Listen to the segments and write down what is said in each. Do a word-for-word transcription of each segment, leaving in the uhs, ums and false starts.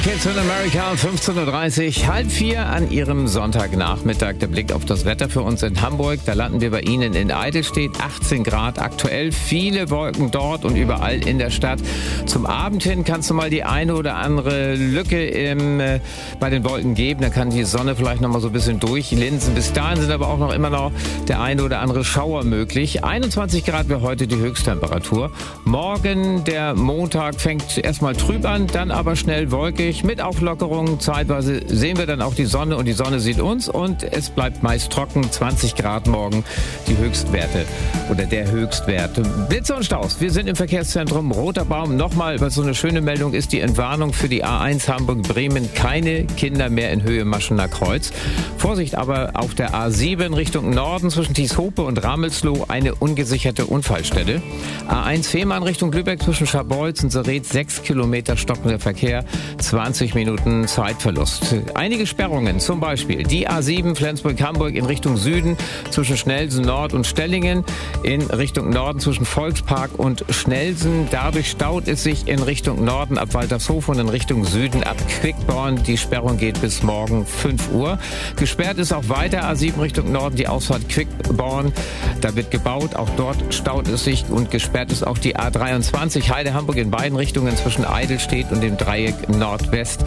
Kids in America, fünfzehn Uhr dreißig, halb vier an Ihrem Sonntagnachmittag. Der Blick auf das Wetter für uns in Hamburg. Da landen wir bei Ihnen in Eidelstedt, achtzehn Grad aktuell. Viele Wolken dort und überall in der Stadt. Zum Abend hin kann es mal die eine oder andere Lücke im, äh, bei den Wolken geben. Da kann die Sonne vielleicht noch mal so ein bisschen durchlinsen. Bis dahin sind aber auch noch immer noch der eine oder andere Schauer möglich. einundzwanzig Grad wäre heute die Höchsttemperatur. Morgen, der Montag, fängt erstmal trüb an, dann aber schnell wolkig. Mit Auflockerungen zeitweise sehen wir dann auch die Sonne und die Sonne sieht uns und es bleibt meist trocken. zwanzig Grad morgen die Höchstwerte oder der Höchstwert. Blitze und Staus. Wir sind im Verkehrszentrum Roter Baum. Nochmal, was so eine schöne Meldung ist, die Entwarnung für die A eins Hamburg-Bremen. Keine Kinder mehr in Höhe Maschener Kreuz. Vorsicht aber auf der A sieben Richtung Norden zwischen Tieshope und Ramelsloh eine ungesicherte Unfallstelle. A eins Fehmarn Richtung Lübeck zwischen Scharbeutz und Sereth sechs Kilometer stockender Verkehr. zwanzig Minuten Zeitverlust. Einige Sperrungen, zum Beispiel die A sieben Flensburg-Hamburg in Richtung Süden zwischen Schnelsen Nord und Stellingen, in Richtung Norden zwischen Volkspark und Schnelsen. Dadurch staut es sich in Richtung Norden ab Waltershof und in Richtung Süden ab Quickborn. Die Sperrung geht bis morgen fünf Uhr. Gesperrt ist auch weiter A sieben Richtung Norden die Ausfahrt Quickborn. Da wird gebaut, auch dort staut es sich und gesperrt ist auch die A dreiundzwanzig Heide-Hamburg in beiden Richtungen zwischen Eidelstedt und dem Dreieck Nordwest.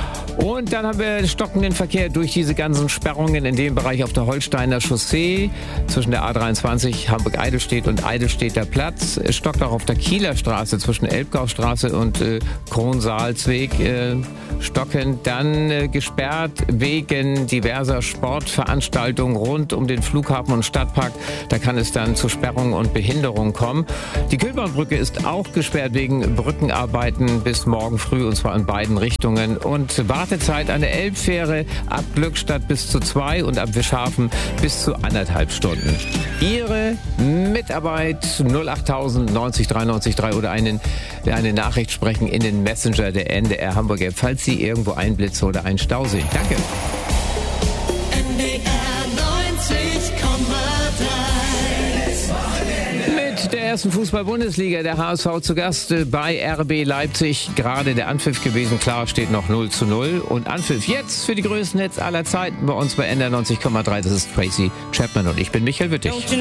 Und dann haben wir stockenden Verkehr durch diese ganzen Sperrungen in dem Bereich auf der Holsteiner Chaussee zwischen der A dreiundzwanzig Hamburg-Eidelstedt und Eidelstedter Platz. Es stockt auch auf der Kieler Straße zwischen Elbgaustraße und äh, Kronsalzweg äh, stockend. Dann äh, gesperrt wegen diverser Sportveranstaltungen rund um den Flughafen und Stadtpark. Da kann es dann zu Sperrungen und Behinderungen kommen. Die Kühlbahnbrücke ist auch gesperrt wegen Brückenarbeiten bis morgen früh und zwar in beiden Richtungen. Und Wartezeit an der Elbfähre ab Glückstadt bis zu zwei und ab Wischhafen bis zu anderthalb Stunden. Ihre Mitarbeit null achttausend neunzig dreiundneunzig drei oder einen, eine Nachricht sprechen in den Messenger der N D R Hamburg App, falls Sie irgendwo einen Blitz oder einen Stau sehen. Danke. N D R neunzig Komma drei Der ersten Fußball-Bundesliga, der H S V zu Gast bei R B Leipzig. Gerade der Anpfiff gewesen, klar, steht noch null zu null. Und Anpfiff jetzt für die größten Hits aller Zeiten bei uns bei N D R neunzig Komma drei. Das ist Tracy Chapman und ich bin Michael Wittig.